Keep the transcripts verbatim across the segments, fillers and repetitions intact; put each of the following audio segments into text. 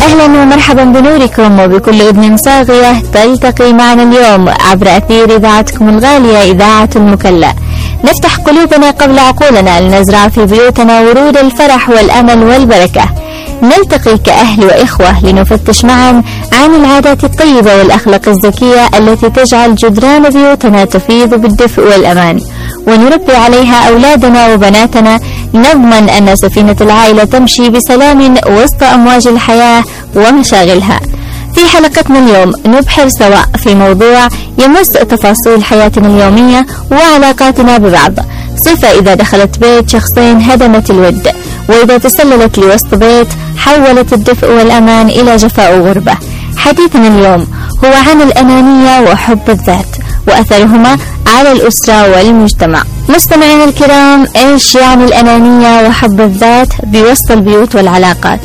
أهلا ومرحبا بنوركم وبكل أذن صاغية تلتقي معنا اليوم عبر أثير إذاعتكم الغالية إذاعة المكلا. نفتح قلوبنا قبل عقولنا لنزرع في بيوتنا ورود الفرح والأمل والبركة. نلتقي كأهل وإخوة لنفتش معا عن العادات الطيبة والأخلاق الزكية التي تجعل جدران بيوتنا تفيض بالدفء والأمان، ونربي عليها أولادنا وبناتنا، نضمن أن سفينة العائلة تمشي بسلام وسط أمواج الحياة ومشاغلها. في حلقتنا اليوم نبحر سوا في موضوع يمس تفاصيل حياتنا اليومية وعلاقاتنا ببعض، صفة إذا دخلت بيت شخصين هدمت الود، وإذا تسللت لوسط بيت حولت الدفء والأمان إلى جفاء وغربة. حديثنا اليوم هو عن الأنانية وحب الذات وأثرهما على الأسرة والمجتمع. مستمعينا الكرام، إيش يعني الأنانية وحب الذات بوسط البيوت والعلاقات؟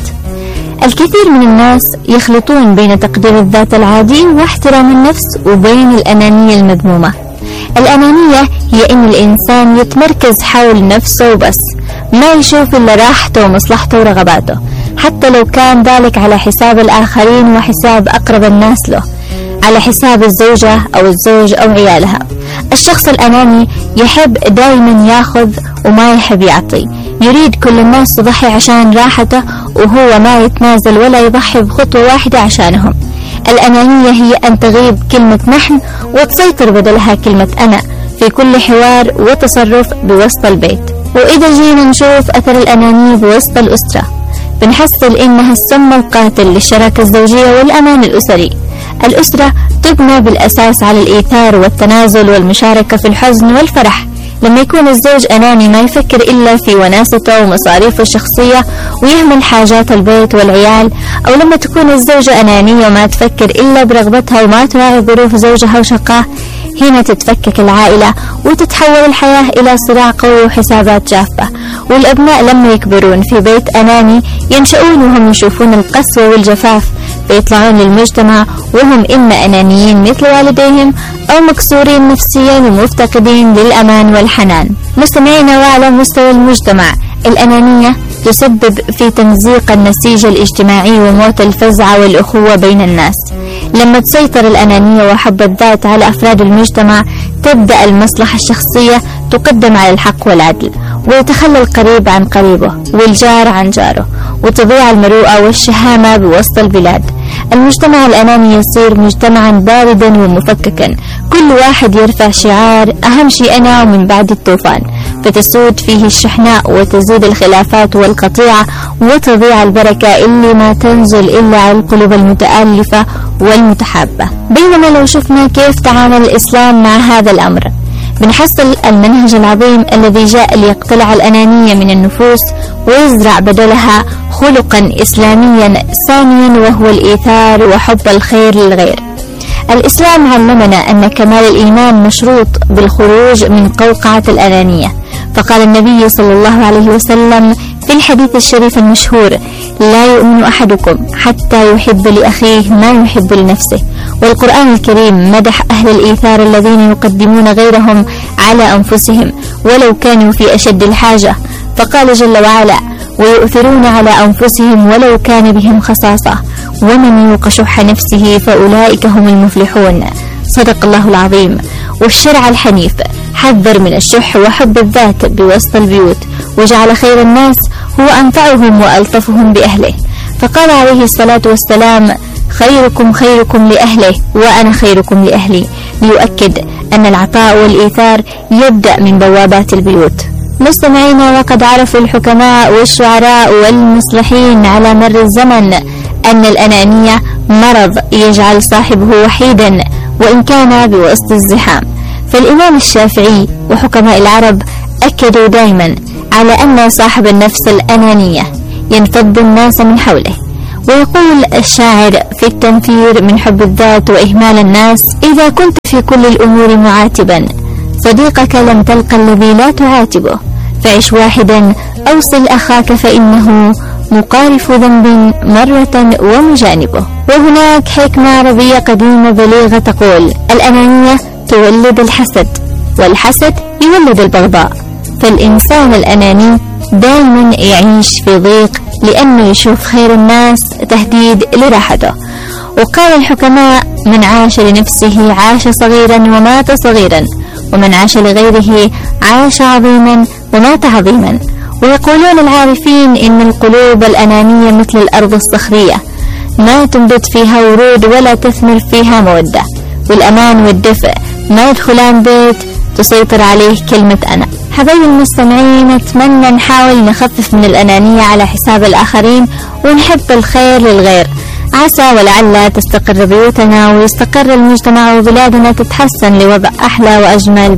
الكثير من الناس يخلطون بين تقدير الذات العادي واحترام النفس وبين الأنانية المذمومة. الأنانية هي إن الإنسان يتمركز حول نفسه وبس، ما يشوف إلا راحته ومصلحته ورغباته، حتى لو كان ذلك على حساب الآخرين وحساب أقرب الناس له، على حساب الزوجة أو الزوج أو عيالها. الشخص الأناني يحب دائما ياخذ وما يحب يعطي، يريد كل الناس تضحي عشان راحته وهو ما يتنازل ولا يضحي بخطوة واحدة عشانهم. الأنانية هي أن تغيب كلمة نحن وتسيطر بدلها كلمة أنا في كل حوار وتصرف بوسط البيت. وإذا جينا نشوف أثر الأنانية بوسط الأسرة، بنحصل إنها السم القاتل للشراكة الزوجية والأمان الأسري. الأسرة تبنى بالأساس على الإيثار والتنازل والمشاركة في الحزن والفرح. لما يكون الزوج أناني ما يفكر إلا في وناسته ومصاريفه الشخصية ويهمل حاجات البيت والعيال، أو لما تكون الزوجة أنانية وما تفكر إلا برغبتها وما تراعي ظروف زوجها وشقاه، هنا تتفكك العائلة وتتحول الحياة إلى صراع قوي وحسابات جافة. والأبناء لما يكبرون في بيت أناني ينشؤون وهم يشوفون القسوة والجفاف، فيطلعون للمجتمع وهم إما أنانيين مثل والديهم أو مكسورين نفسيا ومفتقدين للأمان والحنان. مستمعينا، وعلى مستوى المجتمع الأنانية تسبب في تمزيق النسيج الاجتماعي وموت الفزعة والأخوة بين الناس. لما تسيطر الأنانية وحب الذات على أفراد المجتمع، تبدأ المصلحة الشخصية تقدم على الحق والعدل، ويتخلى القريب عن قريبه والجار عن جاره، وتضيع المروءة والشهامة بوسط البلاد. المجتمع الأناني يصير مجتمعا باردا ومفككا، كل واحد يرفع شعار أهم شيء أنا ومن بعد الطوفان، فتسود فيه الشحناء وتزيد الخلافات والقطيعة وتضيع البركة اللي ما تنزل إلا على القلوب المتآلفة والمتحابة. بينما لو شفنا كيف تعامل الإسلام مع هذا الأمر، بنحصل المنهج العظيم الذي جاء ليقتلع الأنانية من النفوس ويزرع بدلها خلقا إسلاميا ثانيا، وهو الإيثار وحب الخير للغير. الإسلام علمنا أن كمال الإيمان مشروط بالخروج من قوقعة الأنانية، فقال النبي صلى الله عليه وسلم في الحديث الشريف المشهور: لا يؤمن أحدكم حتى يحب لأخيه ما يحب لنفسه. والقرآن الكريم مدح أهل الإيثار الذين يقدمون غيرهم على أنفسهم ولو كانوا في أشد الحاجة، فقال جل وعلا: ويؤثرون على أنفسهم ولو كان بهم خصاصة ومن يوق شح نفسه فأولئك هم المفلحون. صدق الله العظيم. والشرع الحنيف حذر من الشح وحب الذات بوسط البيوت، وجعل خير الناس هو أنفعهم وألطفهم بأهله، فقال عليه الصلاة والسلام: خيركم خيركم لأهله وأنا خيركم لأهلي، ليؤكد أن العطاء والإيثار يبدأ من بوابات البيوت. مستمعينا، وقد عرف الحكماء والشعراء والمصلحين على مر الزمن أن الأنانية مرض يجعل صاحبه وحيدا وإن كان بوسط الزحام. فالإمام الشافعي وحكماء العرب أكدوا دائما على أن صاحب النفس الأنانية ينفض الناس من حوله. ويقول الشاعر في التنفير من حب الذات وإهمال الناس: إذا كنت في كل الأمور معاتبا صديقك لم تلقى الذي لا تعاتبه، فعش واحدا أوصل أخاك فإنه مقارف ذنب مرة ومجانبه. وهناك حكمة عربية قديمة بليغة تقول: الأنانية تولد الحسد، والحسد يولد البغضاء. فالإنسان الأناني دائما يعيش في ضيق لأنه يشوف خير الناس تهديد لراحته. وقال الحكماء: من عاش لنفسه عاش صغيرا ومات صغيرا، ومن عاش لغيره عاش عظيما ومات عظيما. ويقولون العارفين إن القلوب الأنانية مثل الأرض الصخرية، ما تنبت فيها ورود ولا تثمر فيها مودة. والأمان والدفء ما يدخلان بيت تسيطر عليه كلمة أنا. حبايبي المستمعين، نتمنى نحاول نخفف من الأنانية على حساب الآخرين ونحب الخير للغير، عسى ولعل تستقر بيوتنا ويستقر المجتمع وبلادنا تتحسن لوضع أحلى وأجمل